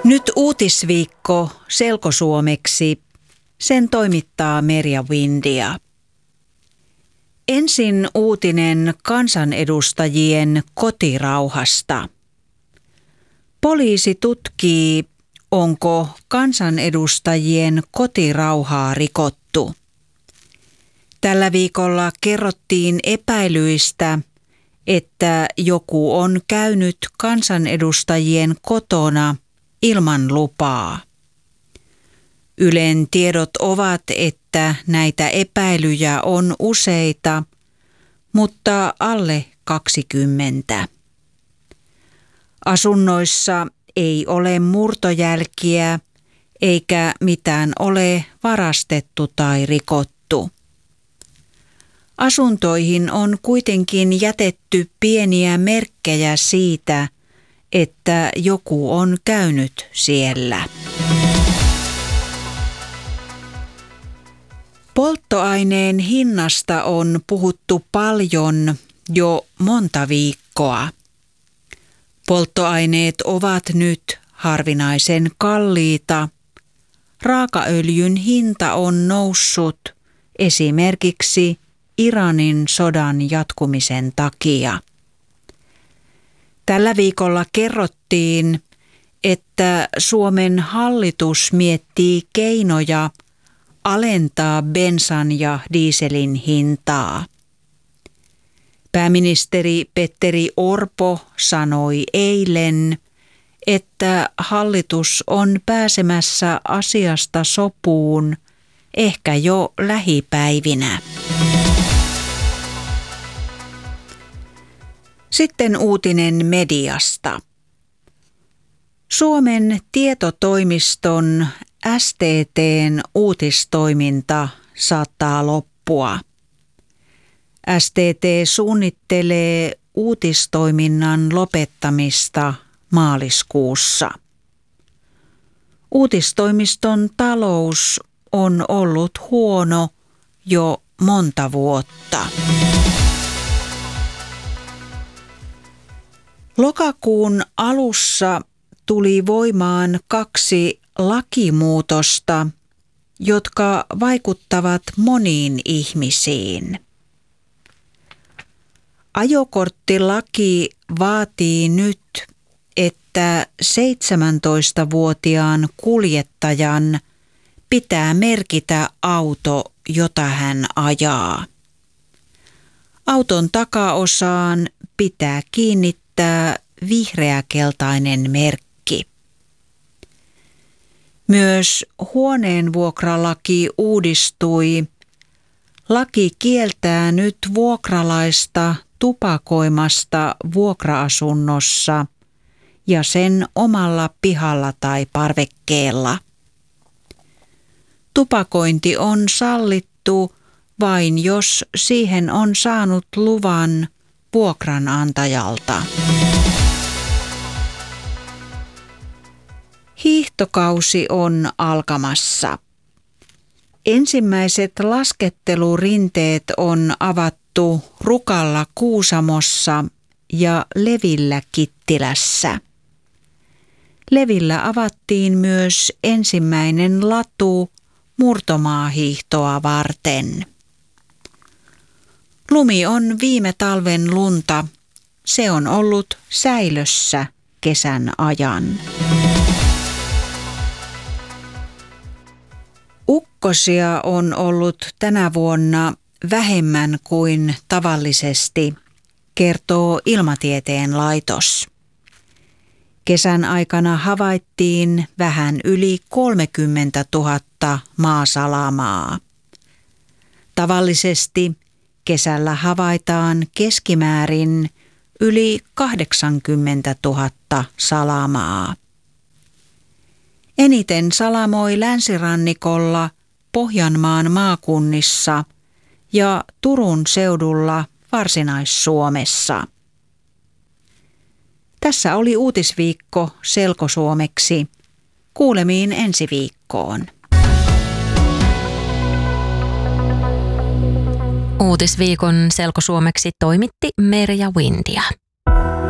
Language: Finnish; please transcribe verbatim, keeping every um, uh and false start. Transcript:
Nyt uutisviikko selkosuomeksi. Sen toimittaa Merja Windia. Ensin uutinen kansanedustajien kotirauhasta. Poliisi tutkii, onko kansanedustajien kotirauhaa rikottu. Tällä viikolla kerrottiin epäilyistä, että joku on käynyt kansanedustajien kotona ilman lupaa. Ylen tiedot ovat, että näitä epäilyjä on useita, mutta alle kaksikymmentä. Asunnoissa ei ole murtojälkiä eikä mitään ole varastettu tai rikottu. Asuntoihin on kuitenkin jätetty pieniä merkkejä siitä, että joku on käynyt siellä. Polttoaineen hinnasta on puhuttu paljon jo monta viikkoa. Polttoaineet ovat nyt harvinaisen kalliita. Raakaöljyn hinta on noussut esimerkiksi Iranin sodan jatkumisen takia. Tällä viikolla kerrottiin, että Suomen hallitus miettii keinoja alentaa bensan ja dieselin hintaa. Pääministeri Petteri Orpo sanoi eilen, että hallitus on pääsemässä asiasta sopuun ehkä jo lähipäivinä. Sitten uutinen mediasta. Suomen tietotoimiston S T T:n uutistoiminta saattaa loppua. S T T suunnittelee uutistoiminnan lopettamista maaliskuussa. Uutistoimiston talous on ollut huono jo monta vuotta. Lokakuun alussa tuli voimaan kaksi lakimuutosta, jotka vaikuttavat moniin ihmisiin. Ajokorttilaki vaatii nyt, että seitsemäntoistavuotiaan kuljettajan pitää merkitä auto, jota hän ajaa. Auton takaosaan pitää kiinnittää vihreäkeltainen merkki. Myös huoneenvuokralaki uudistui. Laki kieltää nyt vuokralaista tupakoimasta vuokra-asunnossa ja sen omalla pihalla tai parvekkeella. Tupakointi on sallittu vain jos siihen on saanut luvan vuokranantajalta. Hiihtokausi on alkamassa. Ensimmäiset laskettelurinteet on avattu Rukalla Kuusamossa ja Levillä Kittilässä. Levillä avattiin myös ensimmäinen latu murtomaahiihtoa varten. Lumi on viime talven lunta. Se on ollut säilössä kesän ajan. Ukkosia on ollut tänä vuonna vähemmän kuin tavallisesti, kertoo Ilmatieteen laitos. Kesän aikana havaittiin vähän yli kolmekymmentätuhatta maasalamaa. Tavallisesti kesällä havaitaan keskimäärin yli kahdeksankymmentätuhatta salamaa. Eniten salamoi länsirannikolla, Pohjanmaan maakunnissa ja Turun seudulla Varsinais-Suomessa. Tässä oli uutisviikko selkosuomeksi. Kuulemiin ensi viikkoon. Uutisviikon selkosuomeksi toimitti Merja Windia.